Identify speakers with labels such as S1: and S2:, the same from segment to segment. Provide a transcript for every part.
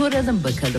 S1: soralım bakalım.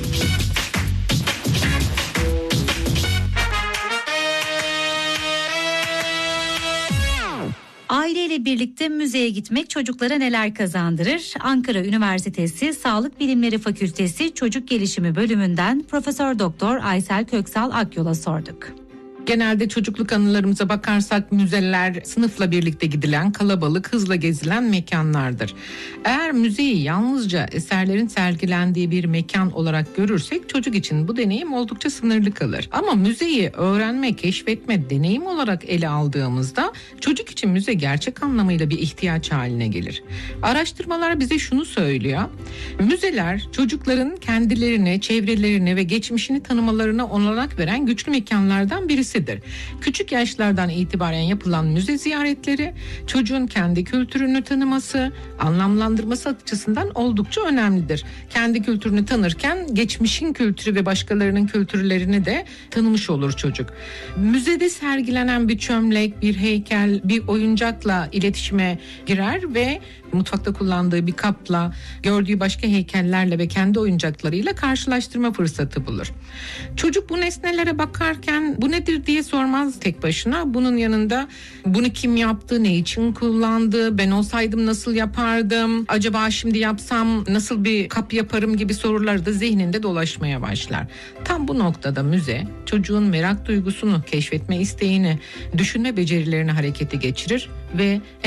S2: Aileyle birlikte müzeye gitmek çocuklara neler kazandırır? Ankara Üniversitesi Sağlık Bilimleri Fakültesi Çocuk Gelişimi Bölümünden Profesör Doktor Aysel Köksal Akyol'a sorduk.
S3: Genelde çocukluk anılarımıza bakarsak müzeler sınıfla birlikte gidilen, kalabalık, hızla gezilen mekanlardır. Eğer müzeyi yalnızca eserlerin sergilendiği bir mekan olarak görürsek çocuk için bu deneyim oldukça sınırlı kalır. Ama müzeyi öğrenme, keşfetme, deneyim olarak ele aldığımızda çocuk için müze gerçek anlamıyla bir ihtiyaç haline gelir. Araştırmalar bize şunu söylüyor. Müzeler çocukların kendilerini, çevrelerini ve geçmişini tanımalarına olanak veren güçlü mekanlardan birisi. Küçük yaşlardan itibaren yapılan müze ziyaretleri çocuğun kendi kültürünü tanıması, anlamlandırması açısından oldukça önemlidir. Kendi kültürünü tanırken geçmişin kültürü ve başkalarının kültürlerini de tanımış olur çocuk. Müzede sergilenen bir çömlek, bir heykel, bir oyuncakla iletişime girer ve mutfakta kullandığı bir kapla, gördüğü başka heykellerle ve kendi oyuncaklarıyla karşılaştırma fırsatı bulur. Çocuk bu nesnelere bakarken bu nedir diye sormaz tek başına. Bunun yanında bunu kim yaptı, ne için kullandı, ben olsaydım nasıl yapardım, acaba şimdi yapsam nasıl bir kap yaparım gibi sorular da zihninde dolaşmaya başlar. Tam bu noktada müze çocuğun merak duygusunu, keşfetme isteğini, düşünme becerilerini harekete geçirir ve